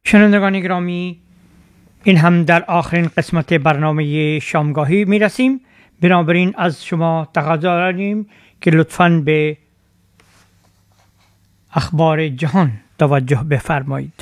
شنوندگان گرامی، این هم در آخرین قسمت برنامه شامگاهی می رسیم. بنابراین از شما تقاضا داریم که لطفاً به اخبار جهان توجه بفرمایید.